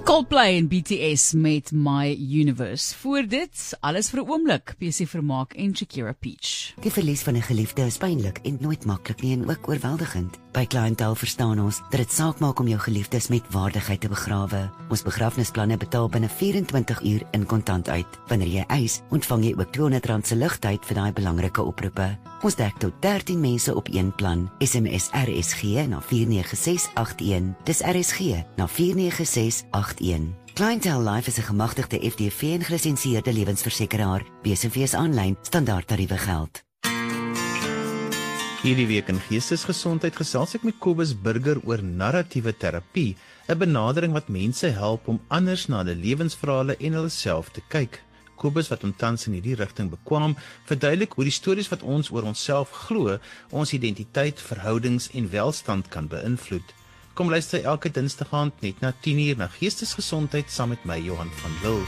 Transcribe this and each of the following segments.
Coldplay en BTS met My Universe. Voor dit, alles vir 'n oomblik, PC Vermaak en Shakira Peach. Die verlies van 'n geliefde is pynlik en nooit maklik nie en ook oorweldigend. By Clientele verstaan ons dat dit saak maak om jou geliefdes met waardigheid te begrawe. Ons begrafnisplanne betaal binne 24 uur in kontant uit. Wanneer jy eis, ontvang jy ook R200 se ligtyd vir daai belangrike oproepe. Ons dek tot 13 mense op een plan. SMS RSG na 49681. Dis RSG na 49681. Clientele Life is 'n gemagtigde FDV en gelisensieerde lewensversekeraar. BSV's aanlyn standaard tariewe geld. Hierdie week in Geestesgesondheid gesels ek met Kobus Burger oor narratiewe terapie, 'n benadering wat mense help om anders na hulle lewensverhale en hulle self te kyk. Kobus, wat hom tans in hierdie rigting bekwam, verduidelik hoe die stories wat ons oor onsself glo, ons identiteit, verhoudings en welstand kan beïnvloed. Kom luister elke Dinsdag aand net na 10:00 na Geestesgesondheid saam met my, Johan van Lille.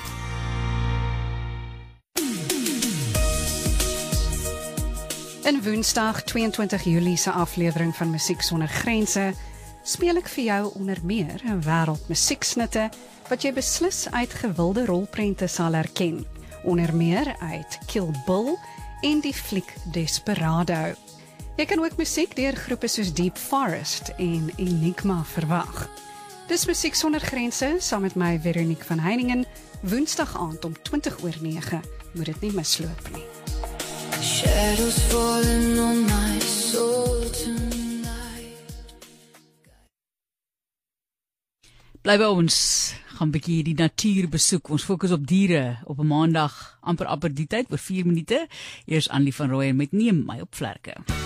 In Woensdag 22 Julie se aflewering van Musiek Sonder Grense speel ek vir jou onder meer 'n wêreld musieksnitte wat jy beslis uit gewilde rolprente sal herken. Onder meer uit Kill Bill en die fliek Desperado. Jy kan ook musiek deur groepe soos Deep Forest en Enigma verwag. Dis Musiek Sonder Grense saam met my Veronique van Heiningen, Woensdag aand om 20:09. Moet dit nie misloop nie. Shadows falling on my soul tonight. Bly by ons, gaan bietjie die natuur besoek. Ons fokus op diere op 'n maandag, amper die tyd, oor 4 minute. Eers Annelie van Rooyen met Neem my op vlerke.